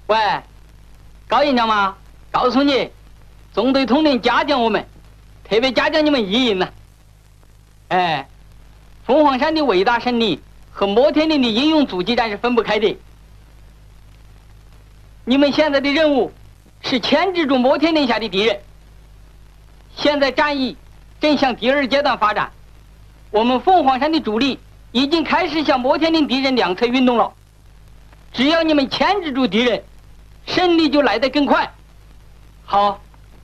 喂，高营长吗？告诉你，纵队统领嘉奖我们，特别嘉奖你们一营呢。哎，凤凰山的伟大胜利和摩天岭的英勇阻击战是分不开的。你们现在的任务是牵制住摩天岭下的敌人。现在战役正向第二阶段发展，我们凤凰山的主力已经开始向摩天岭敌人两侧运动了。只要你们牵制住敌人，胜利就来得更快。好。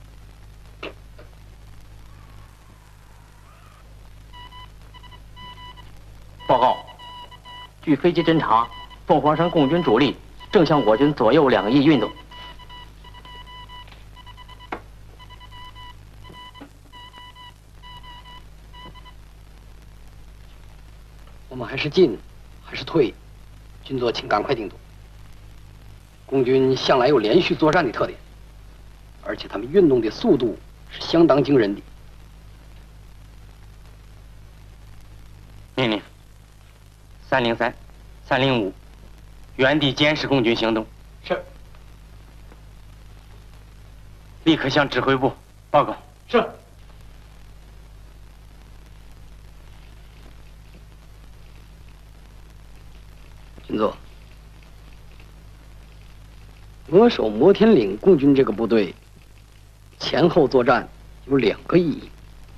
报告，据飞机侦察，凤凰山共军主力正向我军左右两翼运动。 我们还是进还是退？军座，请赶快定夺。共军向来有连续作战的特点，而且他们运动的速度是相当惊人的。 命令：303、305，原地监视共军行动。 是。 立刻向指挥部报告。 是。军座，扼守摩天岭共军这个部队前后作战有2个意义。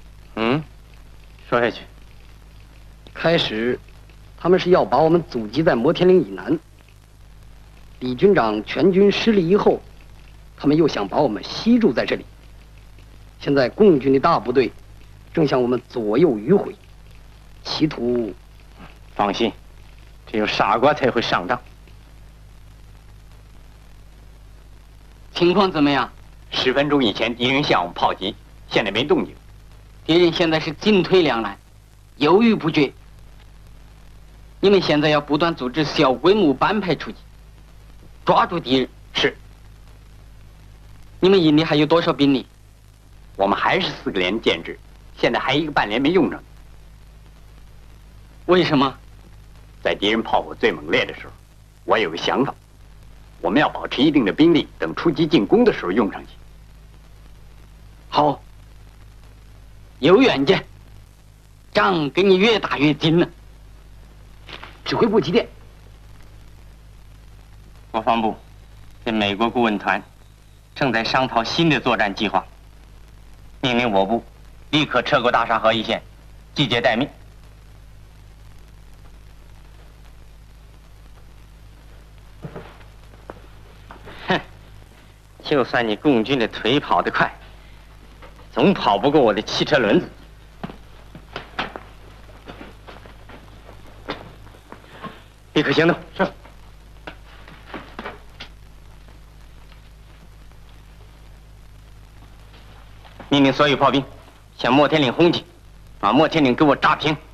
说下去。 开始，他们是要把我们阻击在摩天岭以南。李军长全军失利以后，他们又想把我们吸住在这里。现在共军的大部队正向我们左右迂回，企图…… 放心，只有傻瓜才会上当。 情况怎么样 ？10分钟以前敌人向我们炮击，现在没动静。 敌人现在是进退两难，犹豫不决。你们现在要不断组织小规模班派出击，抓住敌人。 是。 你们营里还有多少兵力？ 我们还是4个连建制，现在还1个半连没用上。 为什么？ 在敌人炮火最猛烈的时候，我有个想法，我们要保持一定的兵力，等出击进攻的时候用上去。 好，有远见，仗跟你越打越精了。 指挥部急电， 国防部跟美国顾问团正在商讨新的作战计划，命令我部立刻撤过大沙河一线，季节待命。哼，就算你共军的腿跑得快，总跑不过我的汽车轮子。立刻行动。是。命令所有炮兵向摩天岭轰击，把摩天岭给我炸平。